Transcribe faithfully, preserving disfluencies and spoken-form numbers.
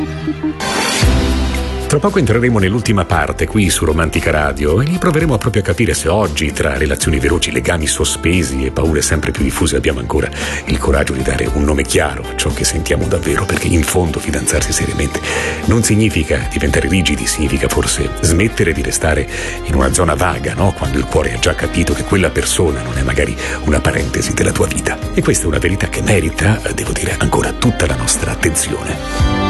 Tra poco entreremo nell'ultima parte qui su Romantica Radio e lì proveremo proprio a capire se oggi, tra relazioni veloci, legami sospesi e paure sempre più diffuse, abbiamo ancora il coraggio di dare un nome chiaro a ciò che sentiamo davvero, perché in fondo fidanzarsi seriamente non significa diventare rigidi, significa forse smettere di restare in una zona vaga, no? Quando il cuore ha già capito che quella persona non è magari una parentesi della tua vita. E questa è una verità che merita, devo dire, ancora tutta la nostra attenzione.